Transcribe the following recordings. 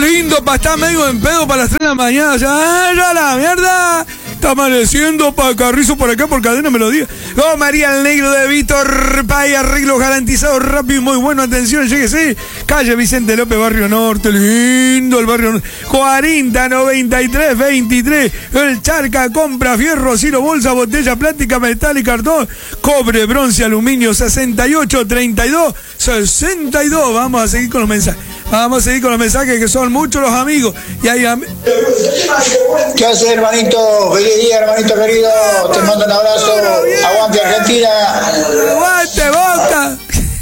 lindo para estar medio en pedo para las 3 de la mañana. Ya la mierda. Está amaneciendo para Carrizo por acá, por Cadena Melodía. Oh, María el Negro de Víctor Pay, arreglo garantizado, rápido y muy bueno. Atención, lléguese. Calle Vicente López, Barrio Norte. Lindo el Barrio Norte. 40 93 23. El Charca compra fierro, ciro, bolsa, botella, plástica, metal y cartón. Cobre, bronce, aluminio. 68 32 62. Vamos a seguir con los mensajes. Vamos a seguir con los mensajes, que son muchos los amigos. Y hay ¿Qué haces, hermanito? Feliz día, hermanito querido. Te mando un abrazo. Aguante Argentina. Aguante Boca.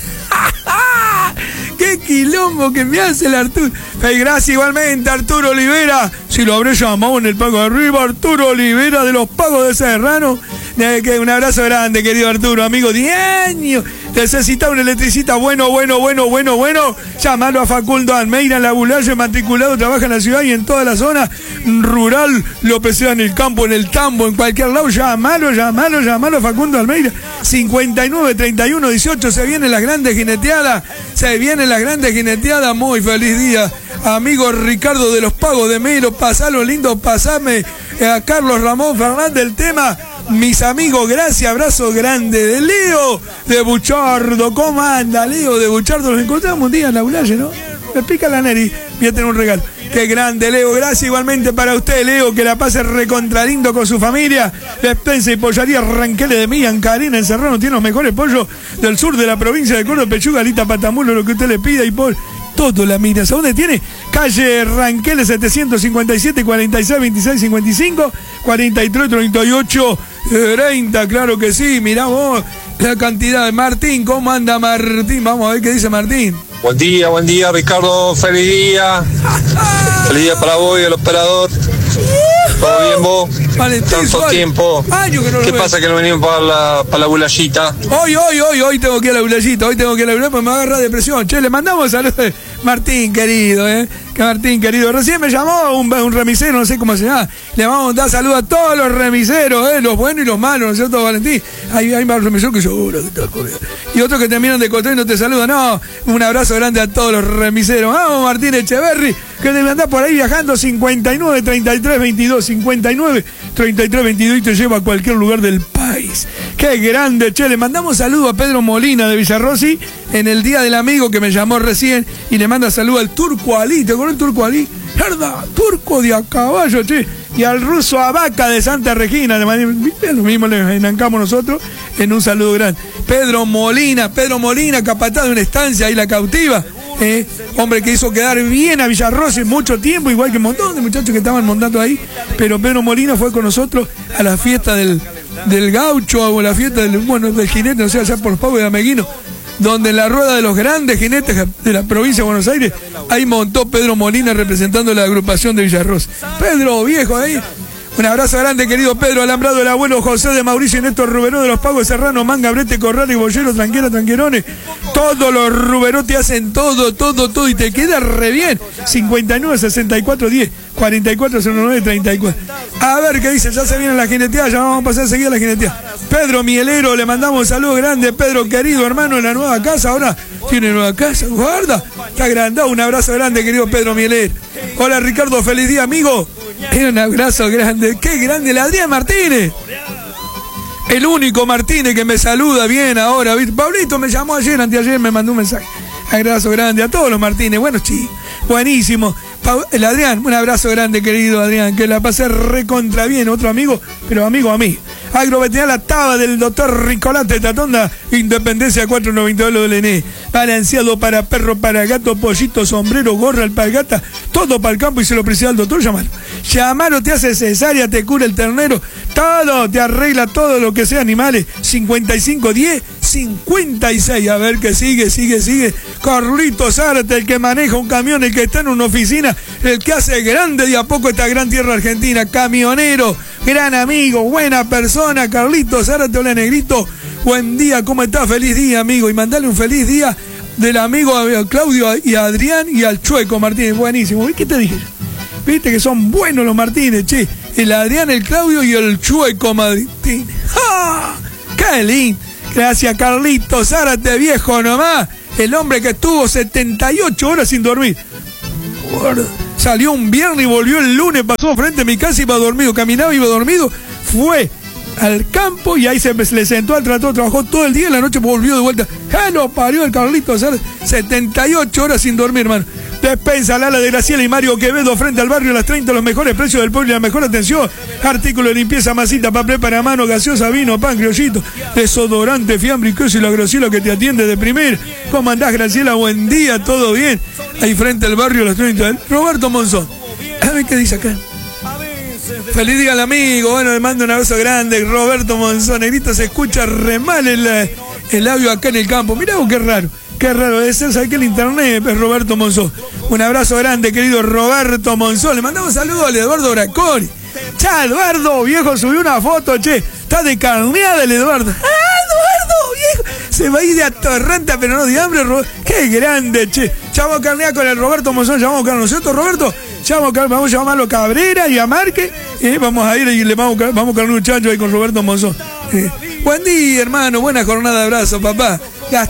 Qué quilombo que me hace el Arturo. Gracias igualmente, Arturo Olivera. Si lo habré llamado en el Pago de Arriba, Arturo Olivera de los Pagos de Serrano. Un abrazo grande, querido Arturo, amigo. 10 años. Necesita un electricista bueno. Llámalo a Facundo Almeida en la Bulayo, matriculado, trabaja en la ciudad y en toda la zona rural, lo pesea en el campo, en el tambo, en cualquier lado. Llámalo a Facundo Almeida. 59 31 18. Se vienen las grandes jineteadas. Muy feliz día, amigo Ricardo de los Pagos de Mero. Pasalo lindo, pasame a Carlos Ramón Fernández el tema. Mis amigos, gracias, abrazo grande de Leo de Buchardo. ¿Cómo anda, Leo de Buchardo? Nos encontramos un día en la Bulaye, ¿no? Me pica la nariz, voy a tener un regalo. Qué grande, Leo. Gracias igualmente para usted, Leo, que la pase recontra lindo con su familia. Despensa y Pollería Ranqueles de Millán, Carina, en Serrano, tiene los mejores pollos del sur de la provincia de Córdoba, pechuga, alita, patamulo, lo que usted le pida y por todo la mina. ¿Dónde tiene? Calle Ranqueles 757 46 26 55 43 38 30, claro que sí. Mirá vos la cantidad de Martín. ¿Cómo anda Martín? Vamos a ver qué dice Martín. Buen día, Ricardo. Feliz día. Feliz día para vos y el operador. ¿Todo bien vos? Tanto tiempo. ¿Qué pasa que no venimos para la Bulayita? Hoy tengo que ir a la Bulayita. Pues me agarra depresión. Che, le mandamos saludos. Martín, querido, Martín, querido. Recién me llamó un remisero, no sé cómo se llama. Le vamos a mandar saludos a todos los remiseros, los buenos y los malos, ¿no es cierto, Valentín? Hay más remiseros que yo, y otros que terminan de contar y no te saludan. No, un abrazo grande a todos los remiseros. Vamos, Martín Echeverry, que te andás por ahí viajando. 59 33 22 59 33 22 y te lleva a cualquier lugar del país. Qué grande, che. Le mandamos saludos a Pedro Molina de Villarrossi en el Día del Amigo, que me llamó recién, y le manda saludos al Turco Ali. ¿Te acuerdas del Turco Ali? ¡Mierda! Turco de a caballo, che. Y al ruso Abaca de Santa Regina. Lo mismo le enancamos nosotros en un saludo grande. Pedro Molina, capataz de una estancia ahí, La Cautiva. Hombre que hizo quedar bien a Villarrossi mucho tiempo, igual que un montón de muchachos que estaban montando ahí. Pero Pedro Molina fue con nosotros a la fiesta del gaucho, o la fiesta del jinete, o sea, allá por los Pagos de Ameguino, donde en la rueda de los grandes jinetes de la provincia de Buenos Aires, ahí montó Pedro Molina representando la agrupación de Villarrossi. Pedro, viejo, ahí. Un abrazo grande, querido Pedro Alambrado, el abuelo José de Mauricio y Néstor Ruberó de los Pagos de Serrano, Manga, Brete, Corral y Bollero, Tranquerones. Todos los Ruberó te hacen todo y te queda re bien. 59 64 10 44 09 34. A ver qué dice, ya se viene la jineteada, ya vamos a pasar enseguida a la jineteada. Pedro Mielero, le mandamos un saludo grande, Pedro querido, hermano, en la nueva casa. Ahora tiene nueva casa, guarda, está agrandado. Un abrazo grande, querido Pedro Mielero. Hola Ricardo, feliz día, amigo. Un abrazo grande. Qué grande el Adrián Martínez. El único Martínez que me saluda bien ahora. Pablito me llamó anteayer, me mandó un mensaje. Un abrazo grande a todos los Martínez. Bueno, sí, buenísimo. El Adrián, un abrazo grande, querido Adrián. Que la pasé recontra bien. Otro amigo, pero amigo a mí. Agroveterinaria La Taba del doctor Ricolate Tatonda, Independencia 492 del ENE. Balanceado para perro, para gato, pollito, sombrero, gorra, alpargata, todo para el campo y se lo precisa al doctor. Llamalo, te hace cesárea, te cura el ternero, todo, te arregla todo lo que sea animales. 55 10 56. A ver que sigue. Carlitos Zárate, el que maneja un camión, el que está en una oficina, el que hace grande de a poco esta gran tierra argentina. Camionero, gran amigo, buena persona, Carlitos Zárate. Hola, negrito, buen día, ¿cómo estás? Feliz día, amigo, y mandale un feliz día del amigo a Claudio y a Adrián y al Chueco Martínez. Buenísimo. ¿Qué te dije? Viste que son buenos los Martínez, che. El Adrián, el Claudio y el Chueco Martínez. ¡Ja! ¡Qué lindo! Gracias, Carlitos Zárate, viejo nomás. El hombre que estuvo 78 horas sin dormir. salió un viernes y volvió el lunes, pasó frente a mi casa, iba dormido, caminaba, iba dormido, fue al campo y ahí se le sentó al trator, trabajó todo el día, en la noche volvió de vuelta. Lo parió el Carlito, 78 horas sin dormir, hermano. Despensa Lala de Graciela y Mario Quevedo frente al barrio Las 30, los mejores precios del pueblo y la mejor atención. Artículo de limpieza, masita, papel para mano, gaseosa, vino, pan, criollito, desodorante, fiambre y queso y la Graciela que te atiende de primer. ¿Cómo andás, Graciela? Buen día, ¿todo bien? Ahí frente al barrio Las 30. Roberto Monzón. A ver qué dice acá. Feliz día al amigo. Bueno, le mando un abrazo grande. Roberto Monzón. Negrito, se escucha re mal el audio acá en el campo. Mirá vos, qué raro. Qué raro debe ser, ¿sabes qué? El internet es Roberto Monzón. Un abrazo grande, querido Roberto Monzón. Le mandamos saludos a Eduardo Braconi. Cha, Eduardo, viejo, subió una foto, che. Está de carneada el Eduardo. Eduardo, viejo. Se va a ir de atorranta, pero no de hambre. Qué grande, che. Ya vamos a carnear con el Roberto Monzón. Ya vamos a carnear nosotros, Roberto. Ya vamos a llamarlo Cabrera y a Márquez. Vamos a ir y le vamos a carnear un chancho ahí con Roberto Monzón. Buen día, hermano. Buena jornada de abrazo, papá.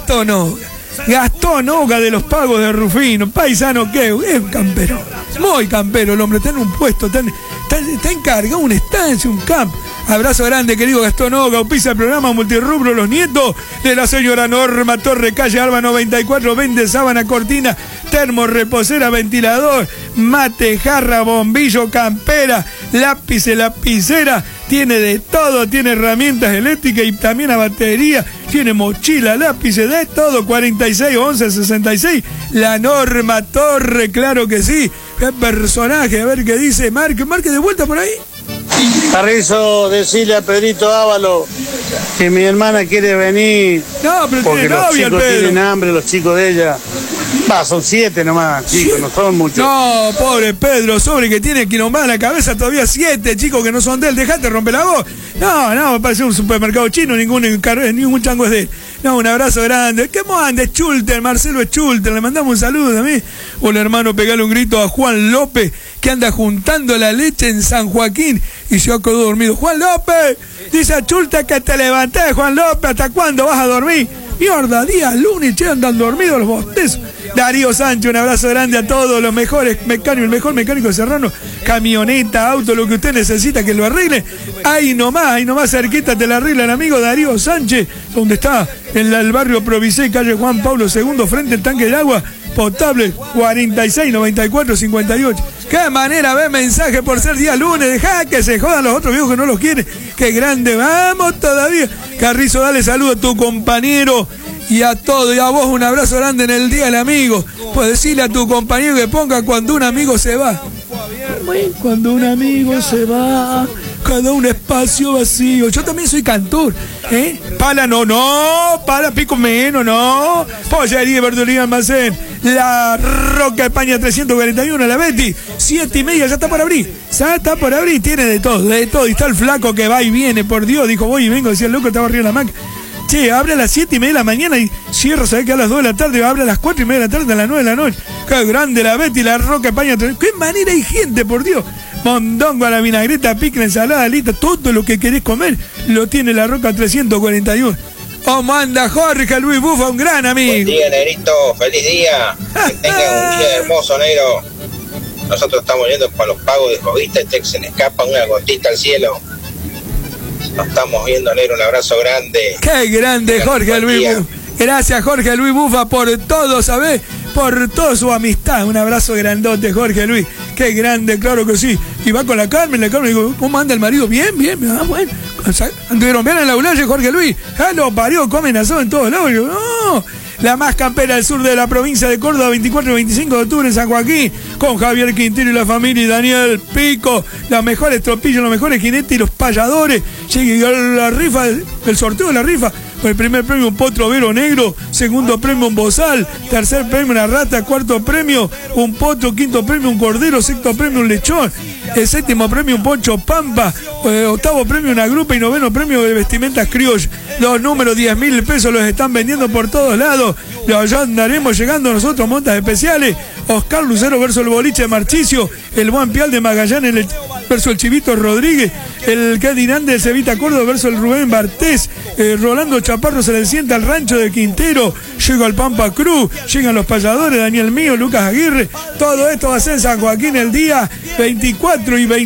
Gastón Oga de los Pagos de Rufino, paisano que es campero, muy campero el hombre, está en un puesto, está encargado, una estancia, un campo. Abrazo grande, querido Gastón Oga, auspicia el programa Multirrubro, los nietos de la señora Norma Torre, calle Alba 94, vende sábana, cortina, termo, reposera, ventilador, mate, jarra, bombillo, campera, lápiz, lapicera, tiene de todo, tiene herramientas eléctricas y también a batería, tiene mochila, lápices, de todo, 46 11 66, la Norma Torre, claro que sí, qué personaje, a ver qué dice, Marque de vuelta por ahí. Carrizo, decirle a Pedrito Ávalo que mi hermana quiere venir. No, pero porque tiene los novia, chicos Pedro. tienen hambre, los chicos de ella. Son 7 nomás, chicos, no son muchos. No, pobre Pedro, sobre que tiene quilombada la cabeza, todavía 7 chicos que no son de él, dejate romper la voz. No, parece un supermercado chino, ningún chango es de él. No, un abrazo grande. ¿Cómo anda? Schulter, Marcelo Schulter, le mandamos un saludo también. Hola, hermano, pegale un grito a Juan López, que anda juntando la leche en San Joaquín y se ha quedado dormido. Juan López, dice a Schulter que te levantás, Juan López, ¿hasta cuándo vas a dormir? Mierda, día lunes, che, andan dormidos los bostezos. Darío Sánchez, un abrazo grande a todos los mejores mecánicos, el mejor mecánico de Serrano, camioneta, auto, lo que usted necesita que lo arregle. Ahí nomás cerquita te la arregla el amigo Darío Sánchez, donde está en el barrio Provisé, calle Juan Pablo II, frente al tanque de agua potable, 46 94 58. Qué manera, ve mensaje por ser día lunes, deja que se jodan los otros viejos que no los quieren. Qué grande, vamos todavía. Carrizo, dale saludo a tu compañero y a todo, y a vos un abrazo grande en el día del amigo. Pues decirle a tu compañero que ponga cuando un amigo se va. Cuando un amigo se va, cada un espacio vacío. Yo también soy cantor, Pala para pico menos, no. Pollería y verdulería almacén. La Roca España 341, la Betty, 7:30, ya está por abrir. Tiene de todo. Y está el flaco que va y viene, por Dios, dijo voy y vengo, decía el loco, estaba arriba de la máquina. Che, abre a las 7:30 de la mañana y cierra, ¿sabés que a las 2 de la tarde? Abre a las 4:30 de la tarde, a las 9 de la noche. Qué grande la Betty, la Roca España. Qué manera hay gente, por Dios. Mondongo a la vinagreta, pica, ensalada, lista, todo lo que querés comer lo tiene la Roca 341. ¿Cómo anda Jorge Luis Bufa, un gran amigo? Buen día, Negrito, feliz día. Que tengan un día hermoso, negro. Nosotros estamos yendo para los pagos de Jovita, se le escapa una gotita al cielo. Nos estamos viendo, negro, un abrazo grande. Qué grande Jorge Luis Bufa. Gracias Jorge Luis Bufa por todo, ¿sabés? Por toda su amistad. Un abrazo grandote, Jorge Luis. Qué grande, claro que sí. Y va con la Carmen digo, ¿cómo anda el marido? Bien. Bueno. ¿Anduvieron bien en la Ulaye, Jorge Luis? Lo parió, comen asado en todos lados. Digo, no. La más campera del sur de la provincia de Córdoba, 24 y 25 de octubre en San Joaquín, con Javier Quintero y la familia y Daniel Pico, las mejores tropillas, los mejores jinetes y los payadores. Llega la rifa, el sorteo de la rifa. El primer premio un potro vero negro, segundo premio un bozal, tercer premio una rata, cuarto premio un potro, quinto premio un cordero, sexto premio un lechón, el séptimo premio un poncho pampa, octavo premio una grupa y noveno premio de vestimentas criollas. Los números 10.000 pesos los están vendiendo por todos lados. Ya andaremos llegando nosotros, montas especiales. Oscar Lucero versus el boliche de Marchicio, el Buen Pial de Magallanes, versus el Chivito Rodríguez, el Cadinande de Evita Córdoba versus el Rubén Bartés, Rolando Chaparro se le sienta al rancho de Quintero, llega al Pampa Cruz, llegan los payadores, Daniel Mío, Lucas Aguirre, todo esto va a ser en San Joaquín el día 24 y 25.